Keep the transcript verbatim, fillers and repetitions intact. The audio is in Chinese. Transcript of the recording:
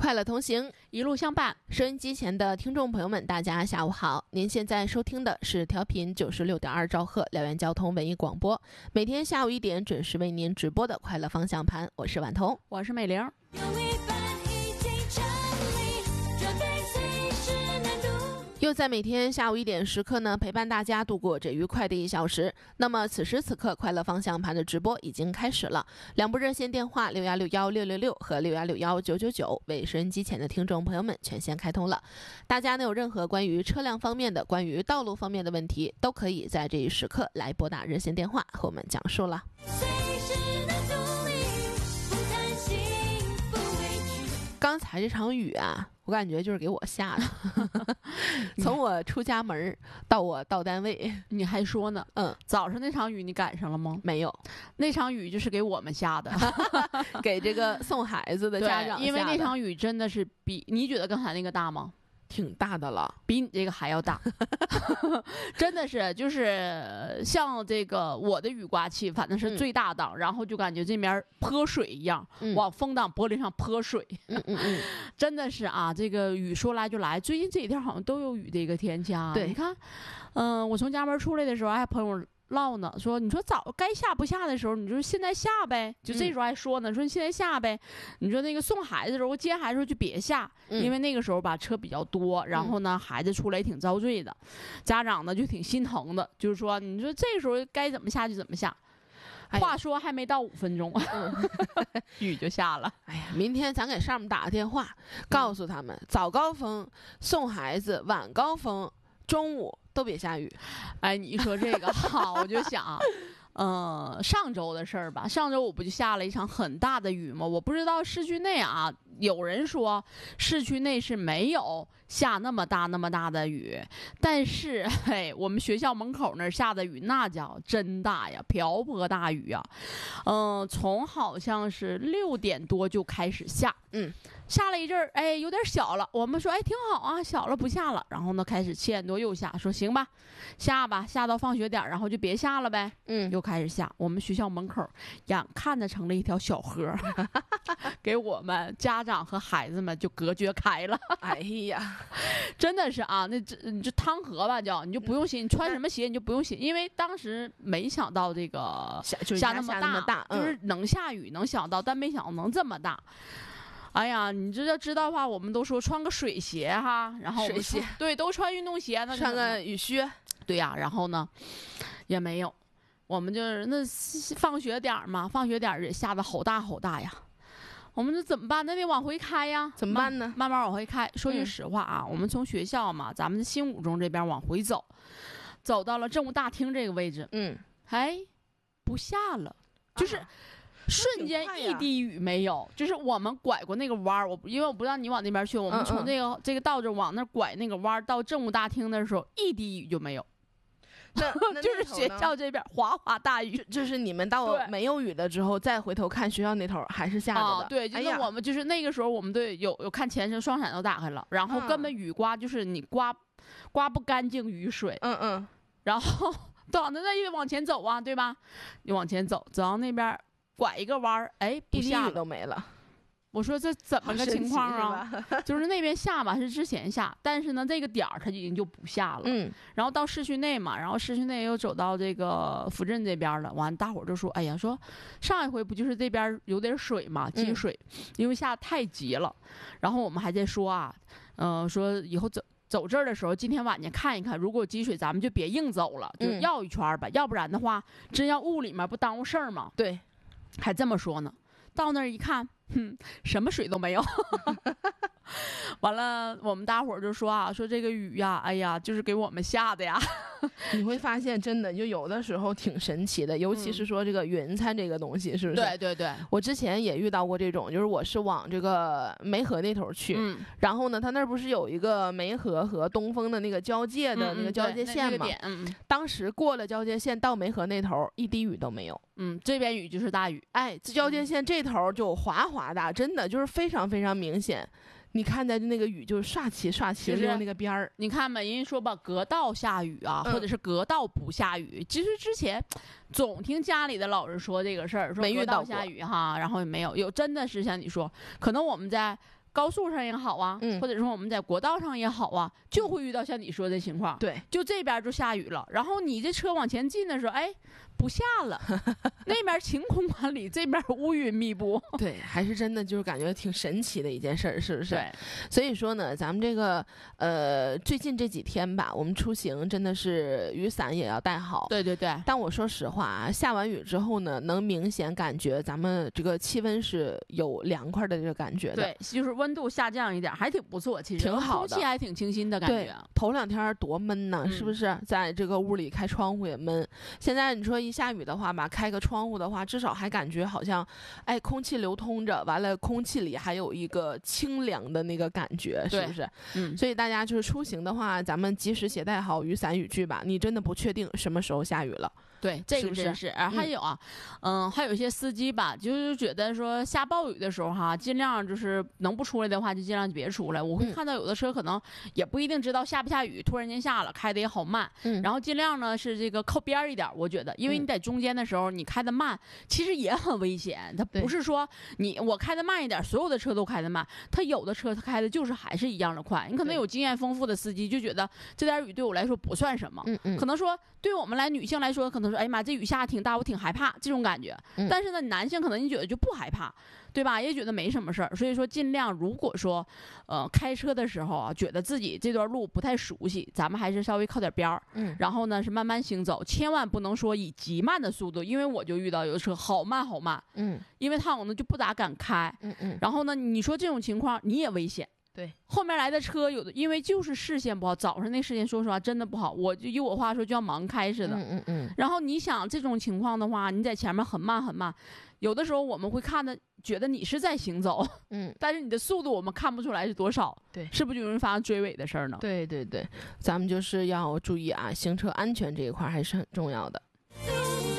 快乐同行， 一路相伴。 收音机前的听众朋友们，大家下午好！您现在收听的是调频九十六点二兆赫辽源交通文艺广播，每天下午一点准时为您直播的快乐方向盘，我是婉彤， 我是美玲。 又在每天下午一点时刻呢，陪伴大家度过这愉快的一小时。那么此时此刻，快乐方向盘的直播已经开始了。两部热线电话六幺六幺六六六和六幺六幺九九九，为收音机前的听众朋友们全线开通了。大家呢有任何关于车辆方面的、关于道路方面的问题，都可以在这一时刻来拨打热线电话和我们讲述了。刚才这场雨啊，我感觉就是给我下的。从我出家门到我到单位， 你还说呢？ 嗯， 早上那场雨你赶上了吗？ 没有， 那场雨就是给我们下的， 给这个送孩子的家长下的。 因为那场雨真的是比你觉得刚才那个大吗？ 挺大的了， 比你这个还要大。真的是就是像这个我的雨刮器反正是最大档、嗯、然后就感觉这边泼水一样、嗯、往风挡玻璃上泼水。 嗯嗯嗯， 真的是啊，这个雨说来就来，最近这几天好像都有雨的一个天气啊。 对， 你看嗯、呃，我从家门出来的时候还朋友唠呢，说你说早该下不下的时候，你说现在下呗，就这时候还说呢、嗯、说你现在下呗，你说那个送孩子的时候接孩子的时候就别下、嗯、因为那个时候吧车比较多，然后呢、嗯、孩子出来也挺遭罪的，家长呢就挺心疼的，就是说你说这个时候该怎么下就怎么下。话说还没到五分钟、嗯、雨就下了。 哎呀，明天咱给上面打个电话，告诉他们、嗯、早高峰送孩子，晚高峰中午都别下雨。 哎，你说这个好，我就想，呃，上周的事儿吧，上周我不就下了一场很大的雨吗？我不知道市区内啊，有人说市区内是没有下那么大那么大的雨，但是嘿，我们学校门口那儿下的雨那叫真大呀，瓢泼大雨啊。嗯、呃，从好像是六点多就开始下， 嗯。 下了一阵儿，哎，有点小了。我们说，哎，挺好啊，小了不下了。然后呢，开始七点多又下，说行吧，下吧，下到放学点，然后就别下了呗。 嗯， 又开始下。我们学校门口眼看着成了一条小河，给我们家长和孩子们就隔绝开了。 哎呀， 真的是啊，那这你就汤河吧，叫你就不用洗，你穿什么鞋你就不用洗，因为当时没想到这个下就下那么大， 那么大、 嗯，就是能下雨能想到，但没想到能这么大。哎呀，你这要知道的话，我们都说穿个水鞋哈，然后水鞋对都穿运动鞋，那穿个雨靴， 对呀、啊，然后呢也没有，我们就是那放学点嘛，放学点也下的好大好大呀，我们这怎么办？那得往回开呀， 怎么办呢？ 慢慢往回开。说句实话啊， 嗯、 我们从学校嘛，咱们新五中这边往回走，走到了政务大厅这个位置， 嗯， 哎，不下了，就是。啊瞬间一滴雨没有，就是我们拐过那个弯儿，我因为我不让你往那边去，我们从这个嗯嗯这个道着往那拐那个弯儿到政务大厅的时候，一滴雨就没有。 那就是学校这边哗哗大雨， 就就是你们到没有雨了之后，再回头看学校那头还是下着的。 啊、对，就是我们、哎、就是那个时候我们对有有看前身双闪都打开了，然后根本雨刮就是你刮刮不干净雨水， 嗯嗯， 然后等着那又往前走啊，对吧？你往前走，走到那边。拐一个弯儿，哎，不下雨都没了。 我说这怎么个情况啊？是就是那边下吧，是之前下，但是呢，这个点儿它已经就不下了。 嗯， 然后到市区内嘛，然后市区内又走到这个府镇这边了。完，大伙儿就说：“哎呀，说上一回不就是这边有点水嘛，积水，嗯、因为下太急了。”然后我们还在说啊，嗯、呃，说以后走。走这儿的时候，今天晚上看一看，如果有积水，咱们就别硬走了，就绕一圈吧、嗯。要不然的话，真要雾里面不耽误事儿吗？ 对， 还这么说呢。到那儿一看，哼，什么水都没有。完了，我们大伙儿就说啊，说这个雨呀，哎呀，就是给我们下的呀。 你会发现，真的就有的时候挺神奇的，尤其是说这个云彩这个东西，是不是？ 对对对。 我之前也遇到过这种，就是我是往这个梅河那头去， 嗯、 然后呢，他那儿不是有一个梅河和东风的那个交界的那个交界线嘛？ 嗯嗯、 当时过了交界线到梅河那头，一滴雨都没有。 嗯，这边雨就是大雨， 哎，这交界线这头就哗哗大，真的就是非常非常明显。你看在那个雨就是刷起刷起溜那个边儿， 你看吧，人家说吧，隔道下雨啊，嗯、或者是隔道不下雨。其实之前总听家里的老人说这个事儿，说隔道下雨哈，然后也没有，有真的是像你说，可能我们在高速上也好啊， 嗯、 或者说我们在国道上也好啊，就会遇到像你说的情况。 对， 就这边就下雨了，然后你这车往前进的时候，哎，不下了，那边晴空万里，这边乌云密布。 对，还是真的就是感觉挺神奇的一件事儿，是不是？ 对。 所以说呢，咱们这个呃最近这几天吧，我们出行真的是雨伞也要带好。 对对对。 但我说实话啊，下完雨之后呢，能明显感觉咱们这个气温是有凉快的这个感觉的。 对，就是温度下降一点，还挺不错，其实挺好的， 空气还挺清新的感觉。 对，头两天多闷呢、嗯，是不是？在这个屋里开窗户也闷。现在你说一下雨的话吧，开个窗户的话，至少还感觉好像，哎，空气流通着，完了空气里还有一个清凉的那个感觉，是不是？ 嗯。 所以大家就是出行的话，咱们及时携带好雨伞雨具吧。你真的不确定什么时候下雨了。 对，这个真是。啊，还有啊，嗯，还有一些司机吧，就是觉得说下暴雨的时候哈，尽量就是能不出来的话，就尽量别出来。我会看到有的车可能也不一定知道下不下雨，突然间下了，开的也好慢。 嗯。 然后尽量呢是这个靠边一点，我觉得，因为你在中间的时候，你开的慢，其实也很危险。它不是说你我开的慢一点，所有的车都开的慢，它有的车它开的就是还是一样的快。你可能有经验丰富的司机就觉得这点雨对我来说不算什么， 嗯嗯， 可能说对我们来女性来说，可能说哎呀妈，这雨下挺大，我挺害怕这种感觉。 嗯、 但是呢，男性可能你觉得就不害怕，对吧？也觉得没什么事儿。所以说，尽量如果说，呃，开车的时候啊，觉得自己这段路不太熟悉，咱们还是稍微靠点边儿， 嗯， 然后呢是慢慢行走，千万不能说以极慢的速度，因为我就遇到有的车好慢好慢， 嗯， 因为他可能就不咋敢开， 嗯嗯， 然后呢，你说这种情况你也危险。 对， 后面来的车有的因为就是视线不好，早上那视线说实话真的不好，我就以我话说就像盲开似的。 嗯嗯嗯。 然后你想这种情况的话，你在前面很慢很慢，有的时候我们会看的觉得你是在行走， 嗯， 但是你的速度我们看不出来是多少， 对， 是不是就容易发生追尾的事儿呢？ 对对对，咱们就是要注意啊，行车安全这一块还是很重要的。